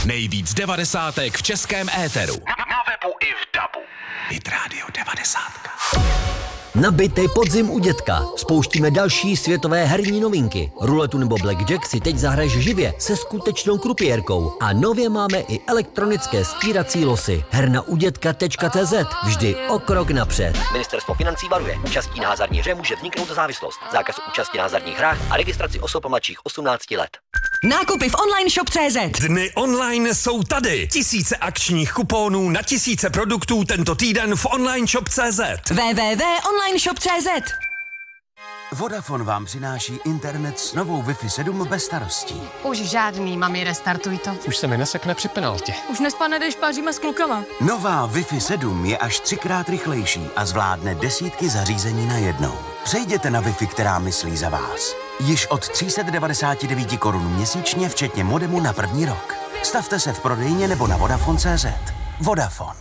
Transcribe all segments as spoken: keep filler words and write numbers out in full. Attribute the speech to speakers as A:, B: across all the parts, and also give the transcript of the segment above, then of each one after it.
A: Nejvíc devadesátek v českém éteru.
B: Na, na webu i v dabu.
A: Hit Radio devadesát.
C: Nabitej podzim u dětka. Spouštíme další světové herní novinky. Ruletu nebo blackjack si teď zahraješ živě se skutečnou krupiérkou. A nově máme i elektronické stírací losy. herna u dětka tečka cé zet. Vždy o krok napřed. Ministerstvo financí varuje. Účastí na hazardní hře může vzniknout závislost. Zákaz účasti na hazardních hrách a registraci osob mladších osmnácti let.
D: Nákupy v online shop tečka cé zet.
E: Dny online jsou tady. Tisíce akčních kuponů na tisíce produktů tento týden v online shop tečka cé zet.
D: w w w tečka online shop tečka cé zet.
F: Vodafone vám přináší internet s novou Wi-Fi sedm bez starostí.
G: Už žádný, mami, restartuj to.
H: Už se mi nesekne při penaltě.
G: Už nespane, když páříme s klukama.
F: Nová Wi-Fi sedm je až třikrát rychlejší a zvládne desítky zařízení najednou. Přejděte na Wi-Fi, která myslí za vás. Již od tři sta devadesát devět korun měsíčně, včetně modemu na první rok. Stavte se v prodejně nebo na Vodafone tečka cé zet. Vodafone.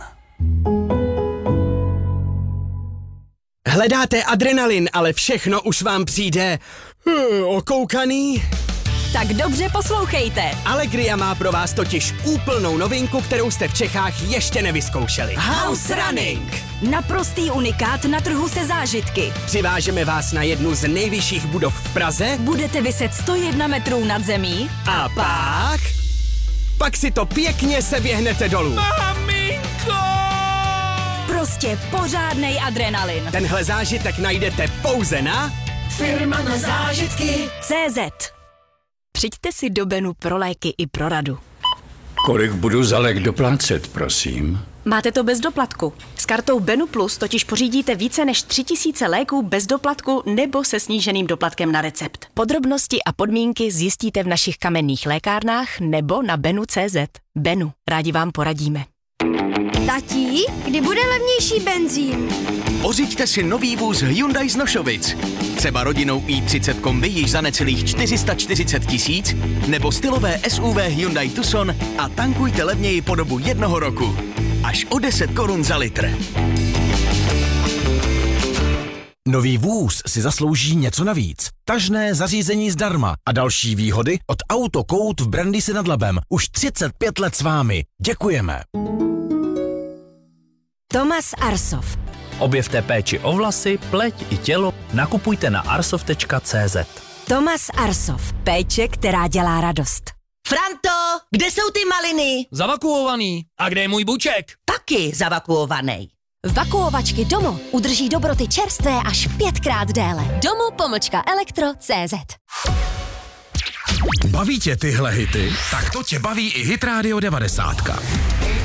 I: Hledáte adrenalin, ale všechno už vám přijde hmm, okoukaný?
D: Tak dobře poslouchejte.
I: Allegria má pro vás totiž úplnou novinku, kterou jste v Čechách ještě nevyzkoušeli.
D: House Running. Naprostý unikát na trhu se zážitky.
I: Přivážeme vás na jednu z nejvyšších budov v Praze.
D: Budete viset sto jedna metrů nad zemí.
I: A pak... Pak si to pěkně seběhnete dolů.
E: Maminko!
D: Prostě pořádnej adrenalin.
I: Tenhle zážitek najdete pouze na
D: Firma na zážitky tečka cé zet. Přijďte si do Benu pro léky i pro radu.
J: Kolik budu za lék doplácet, prosím?
K: Máte to bez doplatku. S kartou Benu Plus totiž pořídíte více než tři tisíce léků bez doplatku nebo se sníženým doplatkem na recept. Podrobnosti a podmínky zjistíte v našich kamenných lékárnách nebo na benu tečka cé zet. Benu, rádi vám poradíme.
L: Tatí, kdy bude levnější benzín?
M: Pořiďte si nový vůz Hyundai z Nošovic. Třeba rodinou i třicet kombi již za necelých čtyři sta čtyřicet tisíc, nebo stylové S U V Hyundai Tucson a tankujte levněji po dobu jednoho roku. Až o deset korun za litr.
N: Nový vůz si zaslouží něco navíc. Tažné zařízení zdarma a další výhody od Autokout v Brandýse nad Labem. Už třicet pět let s vámi. Děkujeme.
D: Thomas Arsov.
O: Objevte péči o vlasy, pleť i tělo, nakupujte na arsov tečka cé zet.
D: Thomas Arsov. Péče, která dělá radost.
P: Franto, kde jsou ty maliny?
Q: Zavakuovaný. A kde je můj buček?
P: Taky zavakuovaný.
D: Vakuovačky Domo udrží dobroty čerstvé až pětkrát déle. Domo pomlčka elektro tečka cé zet.
A: Baví tě tyhle hity? Tak to tě baví i Hit Radio devadesát.